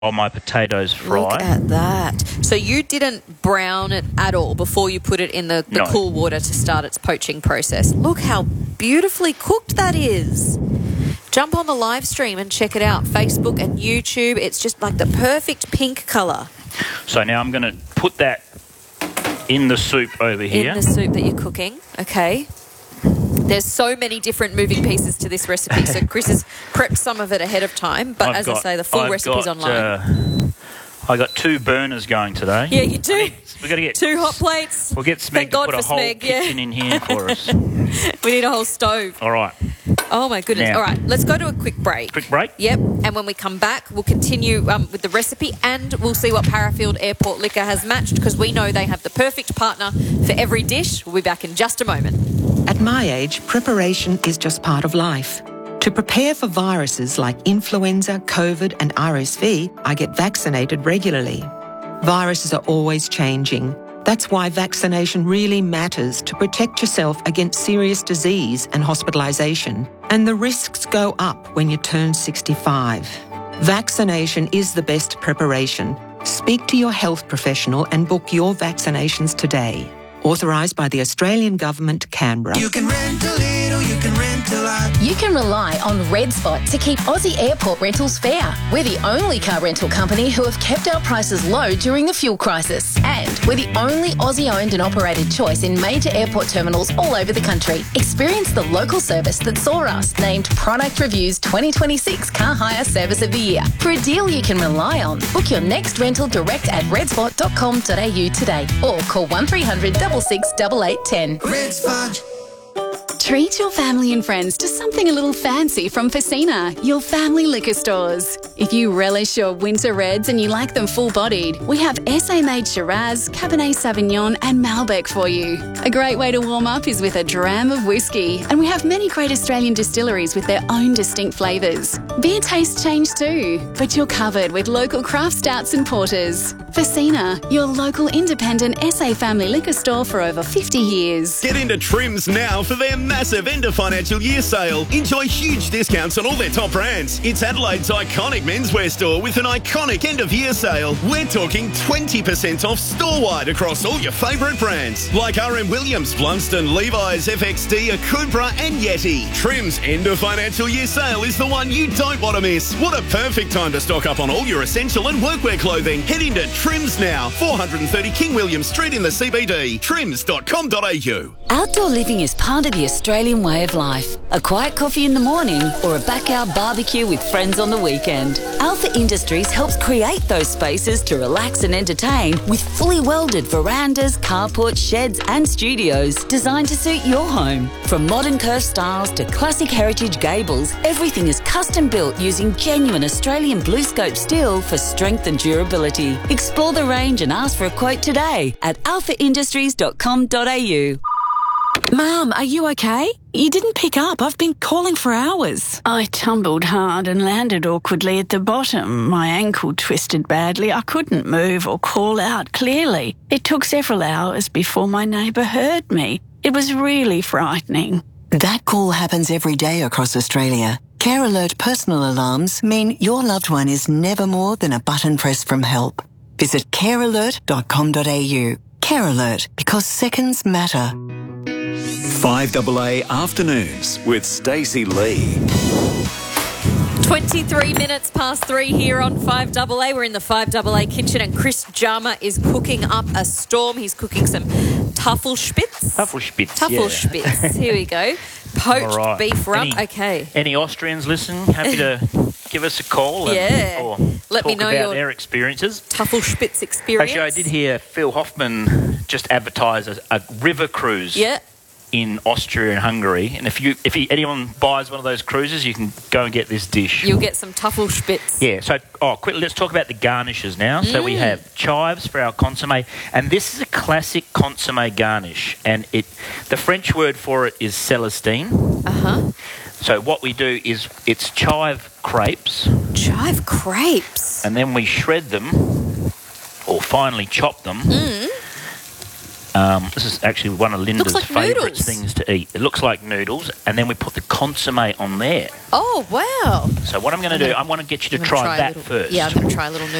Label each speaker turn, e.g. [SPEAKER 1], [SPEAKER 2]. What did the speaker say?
[SPEAKER 1] while my potatoes fry.
[SPEAKER 2] Look at that. So you didn't brown it at all before you put it in the
[SPEAKER 1] No.
[SPEAKER 2] cool water to start its poaching process. Look how beautifully cooked that is. Jump on the live stream and check it out. Facebook and YouTube. It's just like the perfect pink colour.
[SPEAKER 1] So now I'm going to put that in the soup over here.
[SPEAKER 2] In the soup that you're cooking. Okay. There's so many different moving pieces to this recipe. So Chris has prepped some of it ahead of time. But I say, the full recipe's online.
[SPEAKER 1] I got 2 burners going today.
[SPEAKER 2] Yeah, you do.
[SPEAKER 1] We got to get
[SPEAKER 2] 2 hot plates.
[SPEAKER 1] We'll get Smeg
[SPEAKER 2] Thank
[SPEAKER 1] to
[SPEAKER 2] God
[SPEAKER 1] put a
[SPEAKER 2] for
[SPEAKER 1] whole
[SPEAKER 2] Smeg,
[SPEAKER 1] kitchen in here for us.
[SPEAKER 2] We need a whole stove.
[SPEAKER 1] All right.
[SPEAKER 2] Oh, my goodness.
[SPEAKER 1] Now,
[SPEAKER 2] all right, let's go to a quick break.
[SPEAKER 1] Quick break?
[SPEAKER 2] Yep. And when we come back, we'll continue with the recipe and we'll see what Parafield Airport Liquor has matched because we know they have the perfect partner for every dish. We'll be back in just a moment.
[SPEAKER 3] At my age, preparation is just part of life. To prepare for viruses like influenza, COVID and RSV, I get vaccinated regularly. Viruses are always changing. That's why vaccination really matters to protect yourself against serious disease and hospitalisation. And the risks go up when you turn 65. Vaccination is the best preparation. Speak to your health professional and book your vaccinations today. Authorised by the Australian Government, Canberra.
[SPEAKER 4] You can rent a little, you can rent a lot.
[SPEAKER 5] You can rely on Red Spot to keep Aussie airport rentals fair. We're the only car rental company who have kept our prices low during the fuel crisis. And we're the only Aussie-owned and operated choice in major airport terminals all over the country. Experience the local service that saw us named Product Review's 2026 Car Hire Service of the Year. For a deal you can rely on, book your next rental direct at redspot.com.au today or call 1300 66 8810.
[SPEAKER 4] Red Spot.
[SPEAKER 6] Treat your family and friends to something a little fancy from Facina, your family liquor stores. If you relish your winter reds and you like them full-bodied, we have SA-made Shiraz, Cabernet Sauvignon and Malbec for you. A great way to warm up is with a dram of whiskey, and we have many great Australian distilleries with their own distinct flavours. Beer tastes change too, but you're covered with local craft stouts and porters. Facina, your local independent SA family liquor store for over 50 years.
[SPEAKER 7] Get into Trims now for their massive end of financial year sale. Enjoy huge discounts on all their top brands. It's Adelaide's iconic menswear store with an iconic end of year sale. We're talking 20% off store-wide across all your favourite brands like RM Williams, Blundstone, Levi's, FXD, Akubra and Yeti. Trims end of financial year sale is the one you don't want to miss. What a perfect time to stock up on all your essential and workwear clothing. Head into Trims now, 430 King William Street in the CBD. Trims.com.au.
[SPEAKER 8] Outdoor living is part of the Australian way of life. A quiet coffee in the morning or a backyard barbecue with friends on the weekend. Alpha Industries helps create those spaces to relax and entertain with fully welded verandas, carports, sheds and studios designed to suit your home. From modern curved styles to classic heritage gables, everything is custom built using genuine Australian BlueScope steel for strength and durability. Explore the range and ask for a quote today at alphaindustries.com.au.
[SPEAKER 9] Mum, are you okay? You didn't pick up. I've been calling for hours.
[SPEAKER 10] I tumbled hard and landed awkwardly at the bottom. My ankle twisted badly. I couldn't move or call out clearly. It took several hours before my neighbour heard me. It was really frightening.
[SPEAKER 11] That call happens every day across Australia. Care Alert personal alarms mean your loved one is never more than a button press from help. Visit carealert.com.au. Care Alert, because seconds matter.
[SPEAKER 12] 5AA Afternoons with Stacey Lee.
[SPEAKER 2] 23 minutes past 3 here on 5AA. We're in the 5AA kitchen and Chris Jama is cooking up a storm. He's cooking some Tafelspitz.
[SPEAKER 1] Tafelspitz.
[SPEAKER 2] Here we go. Poached
[SPEAKER 1] right.
[SPEAKER 2] beef rump. Okay.
[SPEAKER 1] Any Austrians listening? Happy to give us a call or
[SPEAKER 2] let me know
[SPEAKER 1] about
[SPEAKER 2] your
[SPEAKER 1] their experiences.
[SPEAKER 2] Tafelspitz experience.
[SPEAKER 1] Actually, I did hear Phil Hoffman just advertise a river cruise.
[SPEAKER 2] Yeah.
[SPEAKER 1] In Austria and Hungary, and if anyone buys one of those cruises, you can go and get this dish.
[SPEAKER 2] You'll get some Tafelspitz.
[SPEAKER 1] Yeah. So, quickly, let's talk about the garnishes now. So we have chives for our consommé, and this is a classic consommé garnish, and the French word for it is Celestine. So what we do is it's chive crepes.
[SPEAKER 2] Chive crepes.
[SPEAKER 1] And then we shred them, or finely chop them. This is actually one of Linda's
[SPEAKER 2] like
[SPEAKER 1] favourite
[SPEAKER 2] noodles.
[SPEAKER 1] things to eat. It looks like noodles, and then we put the consommé on there.
[SPEAKER 2] Oh, wow.
[SPEAKER 1] So what I'm going to do, I'm going to get you to
[SPEAKER 2] I'm gonna
[SPEAKER 1] try
[SPEAKER 2] try a
[SPEAKER 1] that
[SPEAKER 2] little-
[SPEAKER 1] first.
[SPEAKER 2] Yeah, I'm going to try a little